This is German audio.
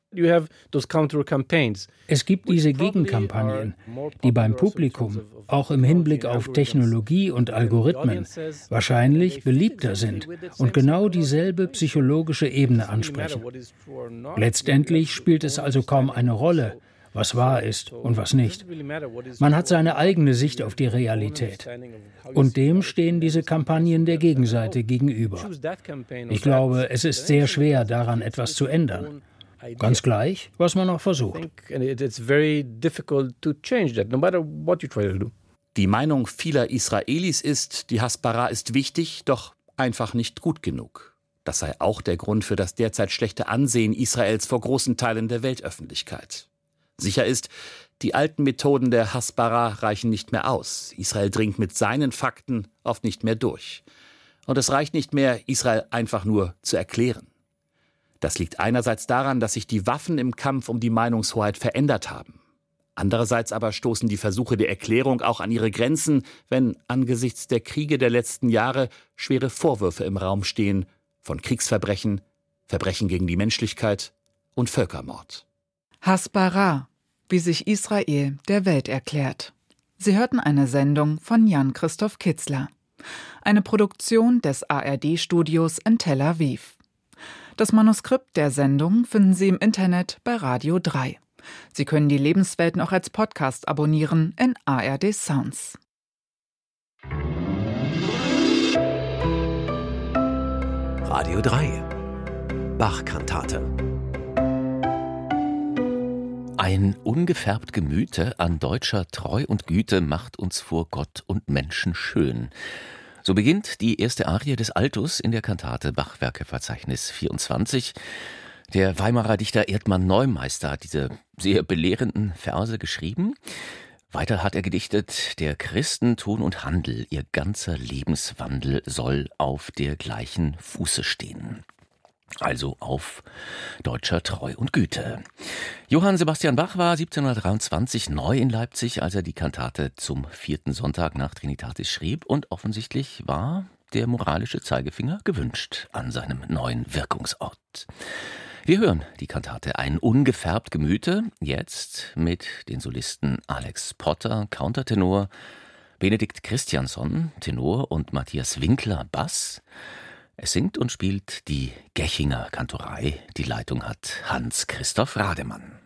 Es gibt diese Gegenkampagnen, die beim Publikum, auch im Hinblick auf Technologie und Algorithmen, wahrscheinlich beliebter sind und genau dieselbe psychologische Ebene ansprechen. Letztendlich spielt es also kaum eine Rolle, was wahr ist und was nicht. Man hat seine eigene Sicht auf die Realität. Und dem stehen diese Kampagnen der Gegenseite gegenüber. Ich glaube, es ist sehr schwer, daran etwas zu ändern. Ganz gleich, was man auch versucht. Die Meinung vieler Israelis ist, die Hasbara ist wichtig, doch einfach nicht gut genug. Das sei auch der Grund für das derzeit schlechte Ansehen Israels vor großen Teilen der Weltöffentlichkeit. Sicher ist, die alten Methoden der Hasbara reichen nicht mehr aus. Israel dringt mit seinen Fakten oft nicht mehr durch. Und es reicht nicht mehr, Israel einfach nur zu erklären. Das liegt einerseits daran, dass sich die Waffen im Kampf um die Meinungshoheit verändert haben. Andererseits aber stoßen die Versuche der Erklärung auch an ihre Grenzen, wenn angesichts der Kriege der letzten Jahre schwere Vorwürfe im Raum stehen von Kriegsverbrechen, Verbrechen gegen die Menschlichkeit und Völkermord. Hasbara, wie sich Israel der Welt erklärt. Sie hörten eine Sendung von Jan-Christoph Kitzler. Eine Produktion des ARD-Studios in Tel Aviv. Das Manuskript der Sendung finden Sie im Internet bei Radio 3. Sie können die Lebenswelt noch als Podcast abonnieren in ARD Sounds. Radio 3 Bach-Kantate. Ein ungefärbt Gemüte an deutscher Treu und Güte macht uns vor Gott und Menschen schön. So beginnt die erste Arie des Altus in der Kantate Bachwerkeverzeichnis 24. Der Weimarer Dichter Erdmann Neumeister hat diese sehr belehrenden Verse geschrieben. Weiter hat er gedichtet: Der Christen Tun und Handel, ihr ganzer Lebenswandel soll auf der gleichen Fuße stehen. Also auf deutscher Treu und Güte. Johann Sebastian Bach war 1723 neu in Leipzig, als er die Kantate zum 4. Sonntag nach Trinitatis schrieb, und offensichtlich war der moralische Zeigefinger gewünscht an seinem neuen Wirkungsort. Wir hören die Kantate Ein ungefärbt Gemüte, jetzt mit den Solisten Alex Potter, Countertenor, Benedikt Christiansson, Tenor, und Matthias Winkler, Bass. Es singt und spielt die Gechinger Kantorei. Die Leitung hat Hans-Christoph Rademann.